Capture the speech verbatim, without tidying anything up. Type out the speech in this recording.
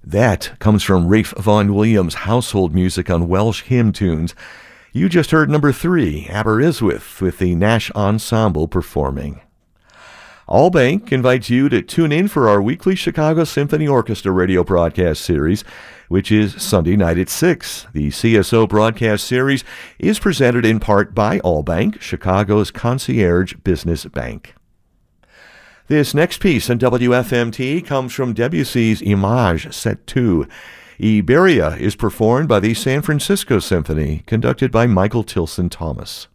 That comes from Rafe Vaughan Williams' household music on Welsh hymn tunes. You just heard number three, Aberystwyth, with the Nash Ensemble performing. Allbank invites you to tune in for our weekly Chicago Symphony Orchestra radio broadcast series, which is Sunday night at six. The C S O broadcast series is presented in part by Allbank, Chicago's concierge business bank. This next piece on W F M T comes from Debussy's Image Set two. Iberia is performed by the San Francisco Symphony, conducted by Michael Tilson Thomas.